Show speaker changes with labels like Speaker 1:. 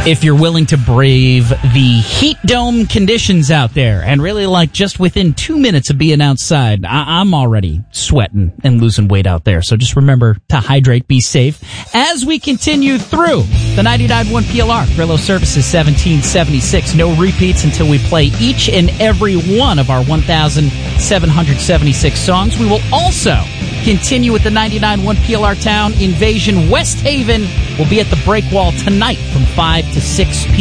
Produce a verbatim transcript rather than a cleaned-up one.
Speaker 1: If you're willing to brave the heat dome conditions out there, and really like just within two minutes of being outside, I- I'm already sweating and losing weight out there. So just remember to hydrate, be safe. As we continue through the ninety-nine point one P L R, Grillo Services seventeen seventy-six. No repeats until we play each and every one of our one thousand seven hundred seventy-six songs. We will also continue with the ninety-nine point one P L R Town Invasion. West Haven will be at the Breakwall tonight from five to six p.m.